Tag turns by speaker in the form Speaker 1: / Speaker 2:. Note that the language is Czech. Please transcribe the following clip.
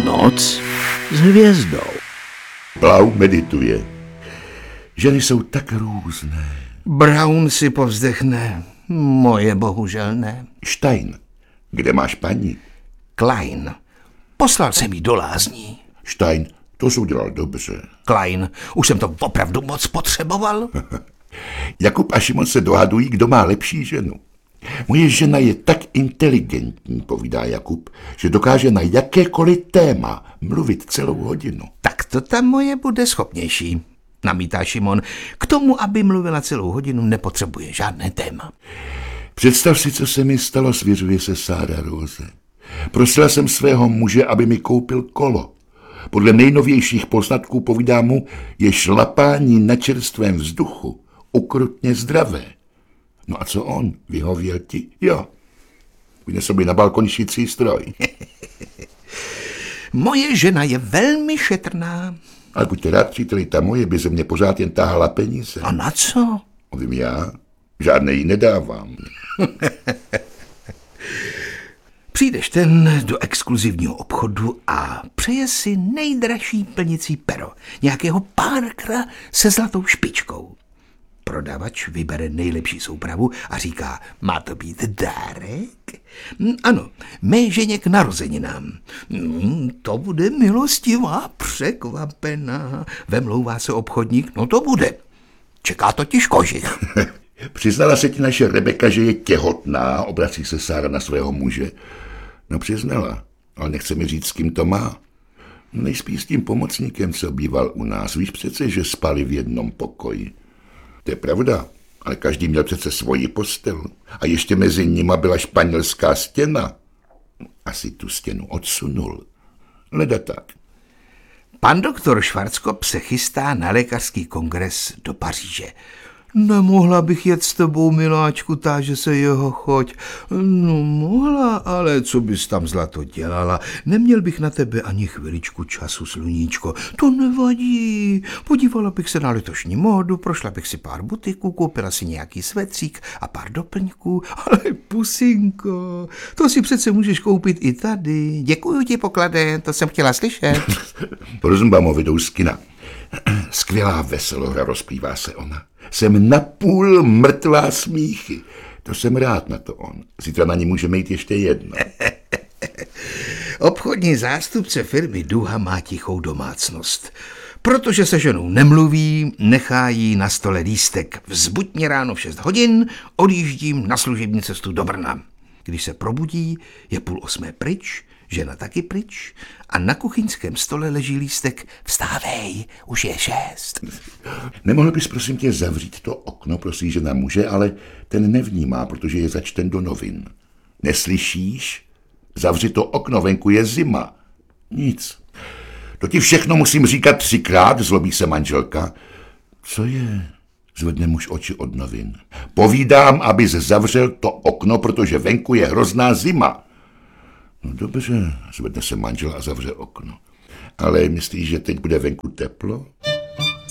Speaker 1: Noc s hvězdou.
Speaker 2: Blau medituje. Ženy jsou tak různé.
Speaker 1: Brown si povzdechne. Moje bohužel ne.
Speaker 2: Stein, kde máš paní?
Speaker 1: Klein. Poslal jsem jí do lázní.
Speaker 2: Stein, to jsi udělal dobře.
Speaker 1: Klein, už jsem to opravdu moc potřeboval.
Speaker 2: Jakub a Šimon se dohadují, kdo má lepší ženu. Moje žena je tak inteligentní, povídá Jakub, že dokáže na jakékoliv téma mluvit celou hodinu.
Speaker 1: Tak to ta moje bude schopnější, namítá Šimon. K tomu, aby mluvila celou hodinu, nepotřebuje žádné téma.
Speaker 2: Představ si, co se mi stalo, svěřuje se Sára Rose. Prosila jsem svého muže, aby mi koupil kolo. Podle nejnovějších poznatků, povídá mu, je šlapání na čerstvém vzduchu ukrutně zdravé. No a co on? Vyhověl ti? Jo. Vynesl by na balkon šicí stroj.
Speaker 1: Moje žena je velmi šetrná.
Speaker 2: Ale buďte rád, příteli, ta moje by ze mě pořád jen táhala peníze.
Speaker 1: A na co?
Speaker 2: Vím já, žádné jí nedávám.
Speaker 1: Přijdeš ten do exkluzivního obchodu a přeje si nejdražší plnicí pero, nějakého Parkera se zlatou špičkou. Prodavač vybere nejlepší soupravu a říká, má to být dárek? Ano, mé ženě k narozeninám. To bude milostivá překvapená. Vemlouvá se obchodník, no to bude. Čeká totiž kožich.
Speaker 2: Přiznala se ti naše Rebeka, že je těhotná, obrací se Sára na svého muže. No přiznala, ale nechce mi říct, s kým to má. Nejspíš s tím pomocníkem, co býval u nás. Víš přece, že spali v jednom pokoji. To je pravda, ale každý měl přece svoji postel. A ještě mezi nima byla španělská stěna. Asi tu stěnu odsunul. Leda tak.
Speaker 1: Pan doktor Schwarzkopf se chystá na lékařský kongres do Paříže. Nemohla bych jet s tebou, miláčku, táže se jeho choť. No mohla, ale co bys tam zlato dělala? Neměl bych na tebe ani chviličku času, sluníčko. To nevadí. Podívala bych se na letošní módu, prošla bych si pár butiků, koupila si nějaký svetřík a pár doplňků. Ale pusinko, to si přece můžeš koupit i tady. Děkuju ti, poklade, to jsem chtěla slyšet.
Speaker 2: Rosenbaumovi jdou z kina. Skvělá veselohra, rozplývá se ona. Jsem napůl mrtvá smíchy. To jsem rád na to on. Zítra na ní můžeme jít ještě jedno.
Speaker 1: Obchodní zástupce firmy Duha má tichou domácnost. Protože se ženou nemluví, nechá jí na stole lístek. Vzbuď mě ráno v 6 hodin, odjíždím na služební cestu do Brna. Když se probudí, je 7:30 pryč, žena taky pryč a na kuchyňském stole leží lístek. Vstávej, už je 6.
Speaker 2: Nemohl bys, prosím tě, zavřít to okno, prosí žena muže, ale ten nevnímá, protože je začten do novin. Neslyšíš? Zavři to okno, venku je zima. Nic. To ti všechno musím říkat 3krát, zlobí se manželka. Co je? Zvedne muž oči od novin. Povídám, abys zavřel to okno, protože venku je hrozná zima. No dobře, zvedne se manžel a zavře okno. Ale myslíš, že teď bude venku teplo?